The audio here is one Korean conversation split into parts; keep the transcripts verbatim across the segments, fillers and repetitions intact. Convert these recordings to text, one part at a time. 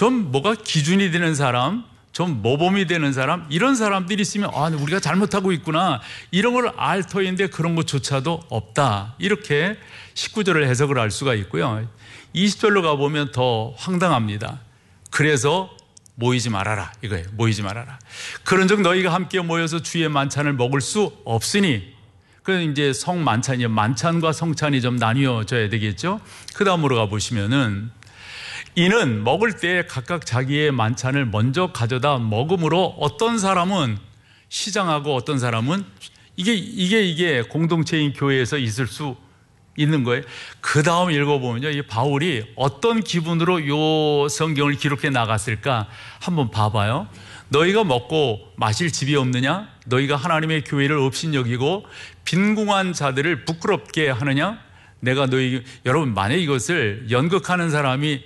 좀 뭐가 기준이 되는 사람, 좀 모범이 되는 사람, 이런 사람들이 있으면 아, 우리가 잘못하고 있구나, 이런 걸 알 터인데 그런 것조차도 없다, 이렇게 십구 절을 해석을 할 수가 있고요. 이십 절로 가보면 더 황당합니다. 그래서 모이지 말아라, 이거예요. 모이지 말아라. 그런즉 너희가 함께 모여서 주의 만찬을 먹을 수 없으니, 그 이제 성 만찬이, 만찬과 성찬이 좀 나뉘어져야 되겠죠. 그 다음으로 가보시면은, 이는 먹을 때 각각 자기의 만찬을 먼저 가져다 먹음으로 어떤 사람은 시장하고 어떤 사람은, 이게 이게 이게 공동체인 교회에서 있을 수 있는 거예요. 그 다음 읽어보면요, 이 바울이 어떤 기분으로 요 성경을 기록해 나갔을까 한번 봐봐요. 너희가 먹고 마실 집이 없느냐? 너희가 하나님의 교회를 업신여기고 빈궁한 자들을 부끄럽게 하느냐? 내가 너희, 여러분, 만약 이것을 연극하는 사람이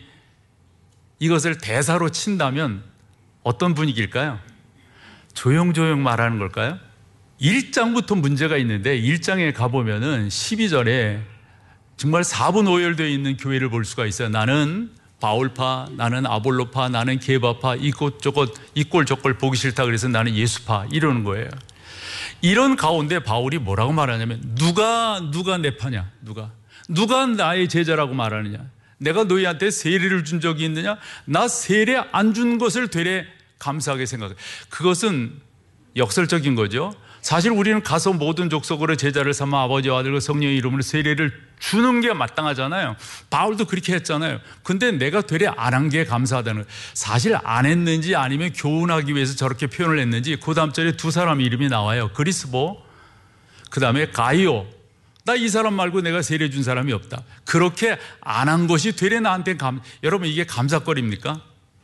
이것을 대사로 친다면 어떤 분위기일까요? 조용조용 말하는 걸까요? 일 장부터 문제가 있는데 일 장에 가보면은 십이 절에 정말 사분오열되어 있는 교회를 볼 수가 있어요. 나는 바울파, 나는 아볼로파, 나는 게바파, 이곳저곳 이꼴저꼴 보기 싫다 그래서 나는 예수파, 이러는 거예요. 이런 가운데 바울이 뭐라고 말하냐면, 누가 누가 내 파냐, 누가 누가 나의 제자라고 말하느냐, 내가 너희한테 세례를 준 적이 있느냐, 나 세례 안 준 것을 되레 감사하게 생각해. 그것은 역설적인 거죠. 사실 우리는 가서 모든 족속으로 제자를 삼아 아버지와 아들과 성령의 이름으로 세례를 주는 게 마땅하잖아요. 바울도 그렇게 했잖아요. 근데 내가 되레 안 한 게 감사하다는 거예요. 사실 안 했는지 아니면 교훈하기 위해서 저렇게 표현을 했는지 그 다음 절에 두 사람 이름이 나와요. 그리스보, 그 다음에 가이오. 나 이 사람 말고 내가 세례 준 사람이 없다. 그렇게 안 한 것이 되레 나한테 감, 여러분 이게 감사거리입니까?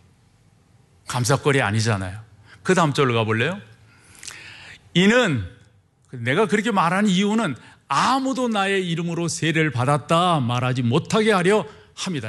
감사거리 아니잖아요. 그 다음 절로 가볼래요? 이는, 내가 그렇게 말하는 이유는 아무도 나의 이름으로 세례를 받았다 말하지 못하게 하려 합니다.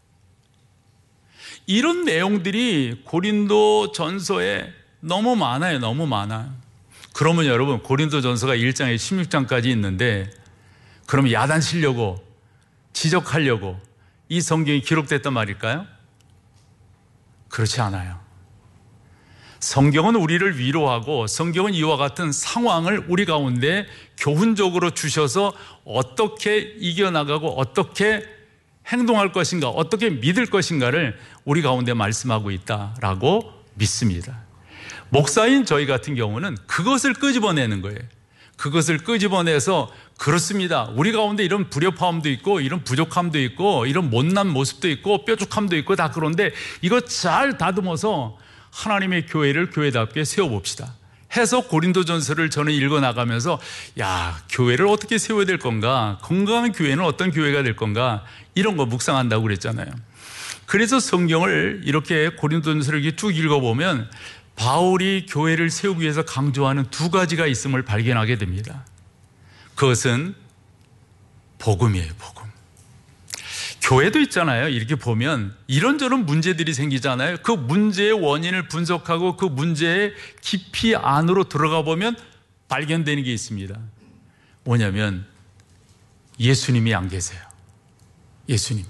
이런 내용들이 고린도 전서에 너무 많아요. 너무 많아요. 그러면 여러분, 고린도 전서가 일 장에 십육 장까지 있는데, 그러면 야단치려고, 지적하려고 이 성경이 기록됐단 말일까요? 그렇지 않아요. 성경은 우리를 위로하고, 성경은 이와 같은 상황을 우리 가운데 교훈적으로 주셔서 어떻게 이겨나가고 어떻게 행동할 것인가, 어떻게 믿을 것인가를 우리 가운데 말씀하고 있다라고 믿습니다. 목사인 저희 같은 경우는 그것을 끄집어내는 거예요. 그것을 끄집어내서, 그렇습니다, 우리 가운데 이런 불협화음도 있고 이런 부족함도 있고 이런 못난 모습도 있고 뾰족함도 있고 다 그런데 이거 잘 다듬어서 하나님의 교회를 교회답게 세워봅시다 해서 고린도전서를 저는 읽어나가면서, 야, 교회를 어떻게 세워야 될 건가, 건강한 교회는 어떤 교회가 될 건가, 이런 거 묵상한다고 그랬잖아요. 그래서 성경을 이렇게 고린도전서를 이렇게 쭉 읽어보면 바울이 교회를 세우기 위해서 강조하는 두 가지가 있음을 발견하게 됩니다. 그것은 복음이에요. 복음. 교회도 있잖아요. 이렇게 보면 이런저런 문제들이 생기잖아요. 그 문제의 원인을 분석하고 그 문제의 깊이 안으로 들어가 보면 발견되는 게 있습니다. 뭐냐면 예수님이 안 계세요. 예수님이.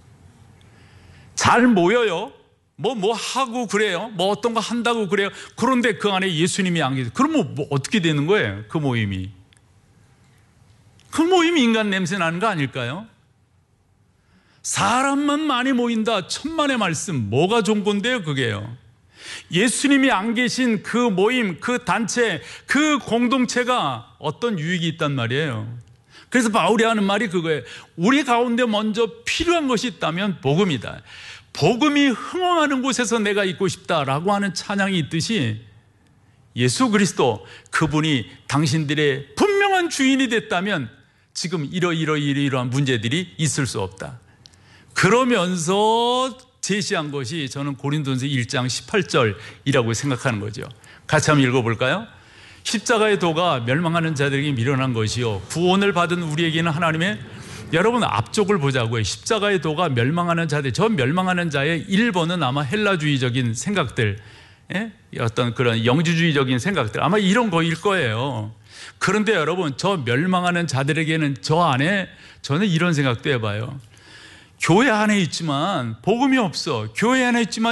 잘 모여요. 뭐, 뭐 하고 그래요. 뭐 어떤 거 한다고 그래요. 그런데 그 안에 예수님이 안 계세요. 그럼 뭐 어떻게 되는 거예요? 그 모임이. 그 모임이 인간 냄새 나는 거 아닐까요? 사람만 많이 모인다. 천만의 말씀. 뭐가 좋은 건데요, 그게요? 예수님이 안 계신 그 모임, 그 단체, 그 공동체가 어떤 유익이 있단 말이에요. 그래서 바울이 하는 말이 그거예요. 우리 가운데 먼저 필요한 것이 있다면 복음이다. 복음이 흥황하는 곳에서 내가 있고 싶다라고 하는 찬양이 있듯이, 예수 그리스도, 그분이 당신들의 분명한 주인이 됐다면 지금 이러이러이러한 문제들이 있을 수 없다. 그러면서 제시한 것이 저는 고린도전서 일 장 십팔 절이라고 생각하는 거죠. 같이 한번 읽어볼까요? 십자가의 도가 멸망하는 자들에게 미련한 것이요 구원을 받은 우리에게는 하나님의, 여러분 앞쪽을 보자고요. 십자가의 도가 멸망하는 자들, 저 멸망하는 자의 일 번은 아마 헬라주의적인 생각들, 예? 어떤 그런 영주주의적인 생각들, 아마 이런 거일 거예요. 그런데 여러분, 저 멸망하는 자들에게는 저 안에, 저는 이런 생각도 해봐요. 교회 안에 있지만 복음이 없어. 교회 안에 있지만